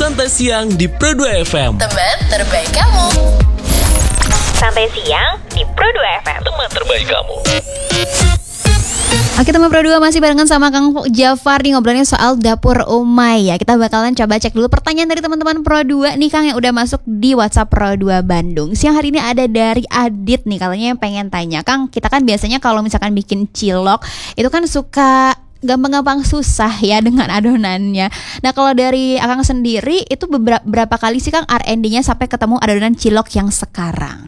Santai Siang di Pro 2 FM. Teman terbaik kamu. Santai Siang di Pro 2 FM. Teman terbaik kamu. Oke, teman Pro 2 masih barengan sama Kang Jafar nih ngobrolnya soal dapur Umay ya. Kita bakalan coba cek dulu pertanyaan dari teman-teman Pro 2 nih Kang yang udah masuk di WhatsApp Pro 2 Bandung. Siang hari ini ada dari Adit nih, katanya yang pengen tanya, Kang, kita kan biasanya kalau misalkan bikin cilok itu kan suka gampang-gampang susah ya dengan adonannya. Nah, kalau dari Akang sendiri itu berapa kali sih Kang R&D-nya sampai ketemu adonan cilok yang sekarang?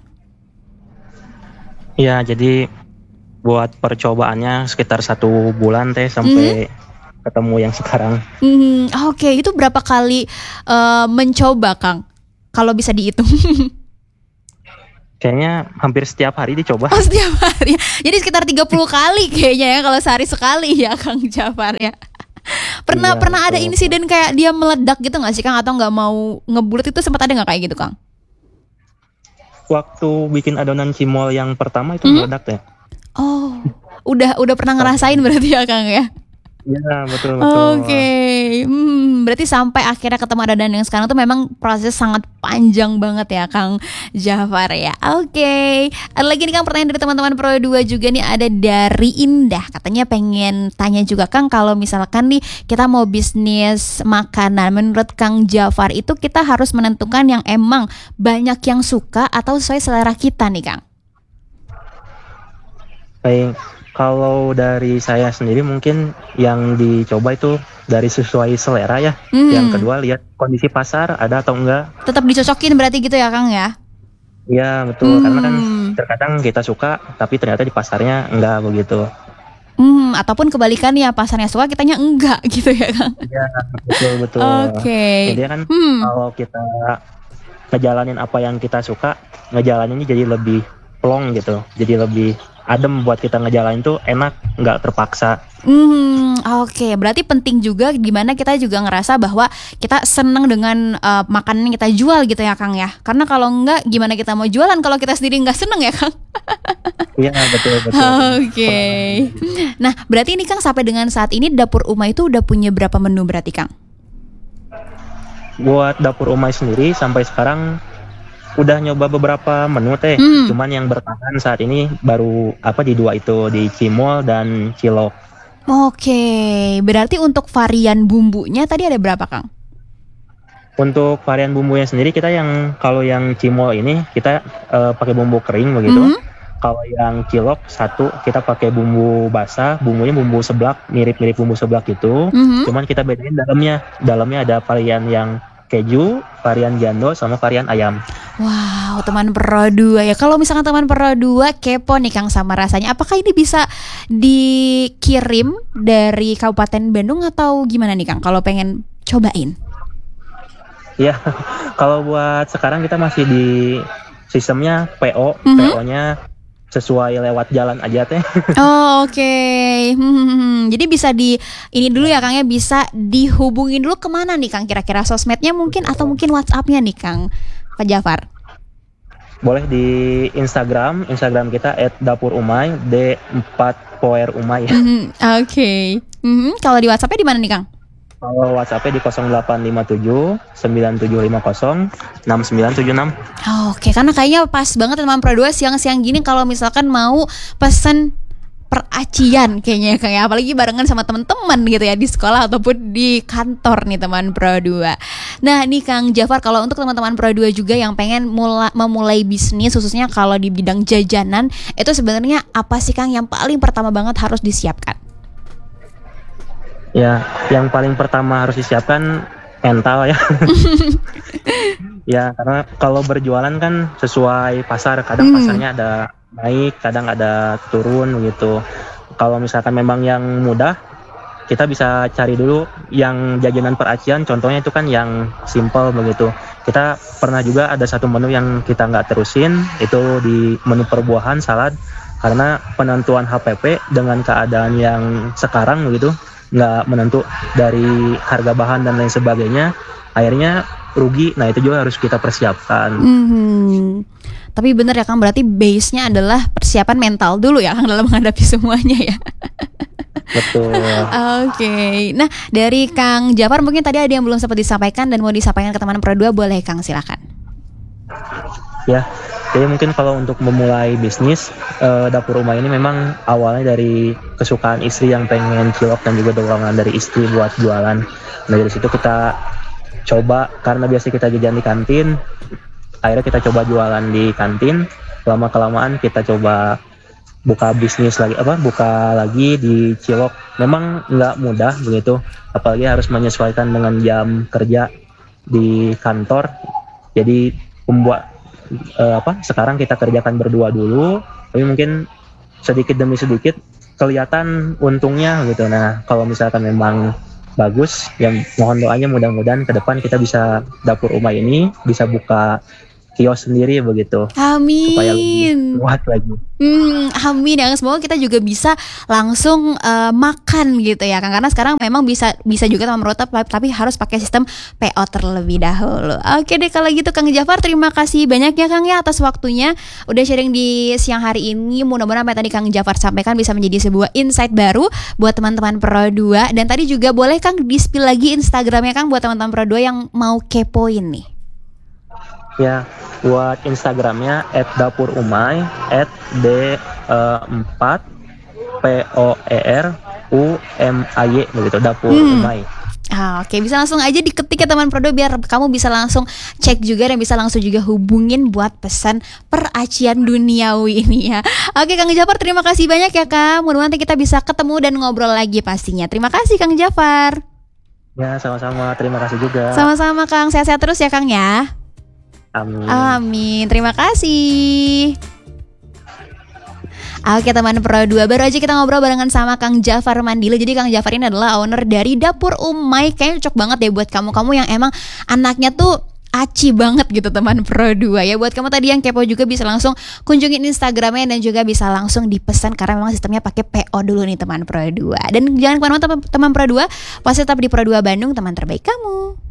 Ya, jadi buat percobaannya sekitar 1 bulan teh sampai ketemu yang sekarang. Oke, itu berapa kali mencoba Kang? Kalau bisa dihitung. Kayaknya hampir setiap hari dicoba. Oh, setiap hari. Jadi sekitar 30 kali kayaknya ya kalau sehari sekali ya Kang Jafar ya. Pernah ada insiden kayak dia meledak gitu nggak sih Kang, atau nggak mau ngebulet itu sempat ada nggak kayak gitu Kang? Waktu bikin adonan cimol yang pertama itu meledak teh. Oh, udah pernah ngerasain berarti ya Kang ya? Iya, betul. Oke. Berarti sampai akhirnya ketemu adonan yang sekarang tuh memang proses sangat panjang banget ya Kang Jafar ya. Oke. Ada lagi nih Kang pertanyaan dari teman-teman Pro 2 juga nih, ada dari Indah. Katanya pengen tanya juga Kang, kalau misalkan nih kita mau bisnis makanan, menurut Kang Jafar itu kita harus menentukan yang emang banyak yang suka atau sesuai selera kita nih Kang? Baik, kalau dari saya sendiri mungkin yang dicoba itu dari sesuai selera ya. Yang kedua lihat kondisi pasar ada atau enggak. Tetap dicocokin berarti gitu ya Kang ya? Iya betul, karena kan terkadang kita suka tapi ternyata di pasarnya enggak begitu. Ataupun kebalikannya, pasarnya suka kitanya enggak gitu ya Kang? Iya betul. Oke. Jadi kan kalau kita ngejalanin apa yang kita suka, ngejalaninnya jadi lebih plong gitu, jadi lebih adem buat kita ngejalanin tuh enak, nggak terpaksa. Oke, berarti penting juga gimana kita juga ngerasa bahwa kita seneng dengan makanan yang kita jual gitu ya Kang ya. Karena kalau enggak gimana kita mau jualan kalau kita sendiri nggak seneng ya Kang? Iya betul. Oke. Nah, berarti ini Kang sampai dengan saat ini dapur Umay itu udah punya berapa menu berarti Kang? Buat dapur Umay sendiri sampai sekarang udah nyoba beberapa menu teh, cuman yang bertahan saat ini baru di 2 itu, di cimol dan cilok. Oke, berarti untuk varian bumbunya tadi ada berapa Kang? Untuk varian bumbunya sendiri kita kalau yang cimol ini kita pakai bumbu kering begitu. Kalau yang cilok 1 kita pakai bumbu basah, bumbunya bumbu seblak, mirip-mirip bumbu seblak gitu. Cuman kita bedain dalamnya ada varian yang keju, varian jando, sama varian ayam. Wow, teman Pro 2 ya. Kalau misalkan teman Pro 2 kepo nih Kang sama rasanya, apakah ini bisa dikirim dari Kabupaten Bandung atau gimana nih Kang kalau pengen cobain? Ya, kalau buat sekarang kita masih di sistemnya PO, PO-nya sesuai lewat jalan aja teh. Oh, oke. Jadi bisa ini dulu ya Kang ya, bisa dihubungin dulu kemana nih Kang kira-kira, sosmednya mungkin atau mungkin WhatsApp-nya nih Kang Jafar? Boleh di Instagram kita @dapurumay, D4poerumay. Oke. Kalau di WhatsApp-nya di mana nih Kang? Kalau WhatsApp-nya di 0857 9750 6976. Oke, karena kayaknya pas banget teman Pro 2 siang-siang gini kalau misalkan mau pesen peracian kayaknya Kang ya, apalagi barengan sama teman-teman gitu ya di sekolah ataupun di kantor nih teman Pro 2. Nah, nih Kang Jafar, kalau untuk teman-teman Pro 2 juga yang pengen memulai bisnis khususnya kalau di bidang jajanan, itu sebenarnya apa sih Kang yang paling pertama banget harus disiapkan? Ya, yang paling pertama harus disiapkan mental ya. Ya, karena kalau berjualan kan sesuai pasar, kadang pasarnya ada naik, kadang ada turun gitu. Kalau misalkan memang yang mudah, kita bisa cari dulu yang jajanan peracian, contohnya itu kan yang simple begitu. Kita pernah juga ada 1 menu yang kita nggak terusin, itu di menu perbuahan salad, karena penentuan HPP dengan keadaan yang sekarang begitu nggak menentu dari harga bahan dan lain sebagainya, akhirnya rugi. Nah, itu juga harus kita persiapkan. Tapi bener ya Kang, berarti base-nya adalah persiapan mental dulu ya Kang dalam menghadapi semuanya ya. Betul. Oke. Nah, dari Kang Jafar mungkin tadi ada yang belum sempat disampaikan dan mau disampaikan ke teman Pro 2, boleh Kang, silakan. Ya, jadi mungkin kalau untuk memulai bisnis dapur rumah ini memang awalnya dari kesukaan istri yang pengen cilok dan juga dorongan dari istri buat jualan. Nah, dari situ kita coba, karena biasa kita jajan di kantin, akhirnya kita coba jualan di kantin. Lama-kelamaan kita coba buka bisnis lagi, buka lagi di cilok. Memang nggak mudah begitu, apalagi harus menyesuaikan dengan jam kerja di kantor. Jadi sekarang kita kerjakan berdua dulu, tapi mungkin sedikit demi sedikit kelihatan untungnya gitu. Nah, kalau misalkan memang bagus, yang mohon doanya mudah-mudahan ke depan kita bisa dapur rumah ini bisa buka kios sendiri begitu. Amin. Supaya lebih kuat lagi. Amin ya, semoga kita juga bisa langsung makan gitu ya Kang, karena sekarang memang bisa juga teman Pro, tapi harus pakai sistem PO terlebih dahulu. Oke deh kalau gitu Kang Jafar, terima kasih banyak ya Kang ya atas waktunya udah sharing di siang hari ini. Mudah-mudahan apa yang tadi Kang Jafar sampaikan bisa menjadi sebuah insight baru buat teman-teman Pro 2. Dan tadi juga boleh Kang di-spill lagi Instagramnya Kang buat teman-teman Pro 2 yang mau kepoin nih. Ya, buat Instagramnya @dapurumay @d4POERUMAY begitu, dapur umay. Oke, bisa langsung aja diketik ya teman Pro 2 biar kamu bisa langsung cek juga dan bisa langsung juga hubungin buat pesan peracian duniawi ini ya. Oke Kang Jafar, terima kasih banyak ya Kang. Mudah-mudahan nanti kita bisa ketemu dan ngobrol lagi pastinya. Terima kasih Kang Jafar. Ya, sama-sama, terima kasih juga. Sama-sama Kang, sehat-sehat terus ya Kang ya. Amin. Amin, terima kasih. Oke teman Pro 2, baru aja kita ngobrol barengan sama Kang Jafar Mandile. Jadi Kang Jafar ini adalah owner dari Dapur Umay. Kayaknya cocok banget ya buat kamu yang emang anaknya tuh aci banget gitu teman Pro 2 ya. Buat kamu tadi yang kepo juga bisa langsung kunjungin Instagramnya dan juga bisa langsung dipesan karena memang sistemnya pakai PO dulu nih teman Pro 2. Dan jangan kemana-mana teman Pro 2, pasti tetap di Pro 2 Bandung, teman terbaik kamu.